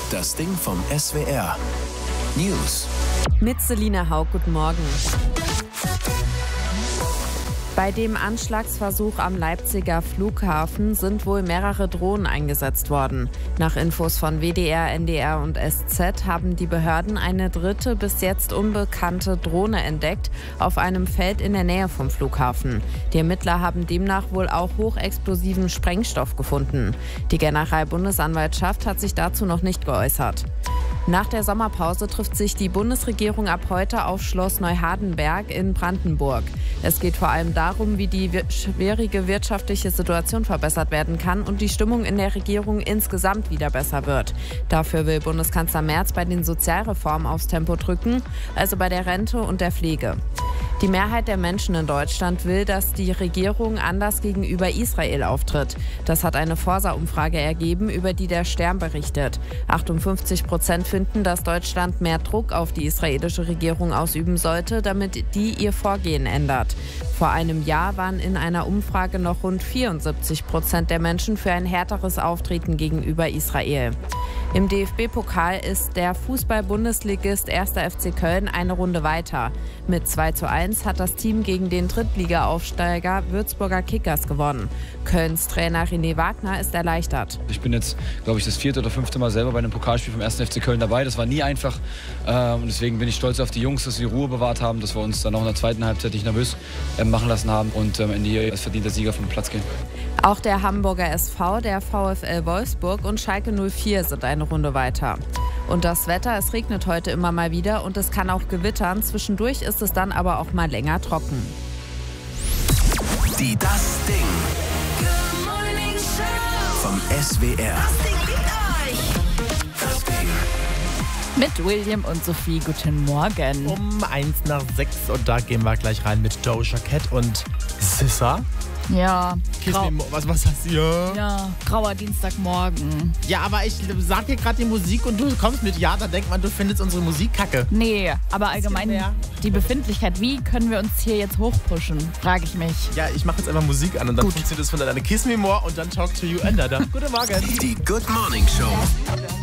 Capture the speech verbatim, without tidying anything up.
Das Ding vom S W R. News. Mit Selina Haug, guten Morgen. Bei dem Anschlagsversuch am Leipziger Flughafen sind wohl mehrere Drohnen eingesetzt worden. Nach Infos von W D R, N D R und S Z haben die Behörden eine dritte, bis jetzt unbekannte Drohne entdeckt auf einem Feld in der Nähe vom Flughafen. Die Ermittler haben demnach wohl auch hochexplosiven Sprengstoff gefunden. Die Generalbundesanwaltschaft hat sich dazu noch nicht geäußert. Nach der Sommerpause trifft sich die Bundesregierung ab heute auf Schloss Neuhardenberg in Brandenburg. Es geht vor allem darum, wie die schwierige wirtschaftliche Situation verbessert werden kann und die Stimmung in der Regierung insgesamt wieder besser wird. Dafür will Bundeskanzler Merz bei den Sozialreformen aufs Tempo drücken, also bei der Rente und der Pflege. Die Mehrheit der Menschen in Deutschland will, dass die Regierung anders gegenüber Israel auftritt. Das hat eine Forsa-Umfrage ergeben, über die der Stern berichtet. achtundfünfzig Prozent finden, dass Deutschland mehr Druck auf die israelische Regierung ausüben sollte, damit die ihr Vorgehen ändert. Vor einem Jahr waren in einer Umfrage noch rund vierundsiebzig Prozent der Menschen für ein härteres Auftreten gegenüber Israel. Im D F B-Pokal ist der Fußball-Bundesligist erster F C Köln eine Runde weiter. Mit zwei zu eins hat das Team gegen den Drittliga-Aufsteiger Würzburger Kickers gewonnen. Kölns Trainer René Wagner ist erleichtert. Ich bin jetzt, glaube ich, das vierte oder fünfte Mal selber bei einem Pokalspiel vom ersten F C Köln dabei. Das war nie einfach. Und deswegen bin ich stolz auf die Jungs, dass sie die Ruhe bewahrt haben, dass wir uns dann auch in der zweiten Halbzeit nicht nervös machen lassen haben und am Ende hier als verdienter Sieger vom Platz gehen. Auch der Hamburger S V, der VfL Wolfsburg und Schalke null vier sind eine Runde weiter. Und das Wetter, es regnet heute immer mal wieder und es kann auch gewittern. Zwischendurch ist es dann aber auch mal länger trocken. Die Das Ding vom S W R. Das Ding. Mit William und Sophie, guten Morgen. Um eins nach sechs und da gehen wir gleich rein mit Doja Cat und Sissa. Ja, grau was, was hast du? Ja. ja, grauer Dienstagmorgen. Ja, aber ich sag dir gerade die Musik und du kommst mit Ja, da denkt man, du findest unsere Musik kacke. Nee, aber allgemein die Befindlichkeit, wie können wir uns hier jetzt hochpushen, frage ich mich. Ja, ich mache jetzt einfach Musik an und dann funktioniert das von deiner Kiss Me More und dann Talk to You Ender. Guten Morgen. Die Good Morning Show.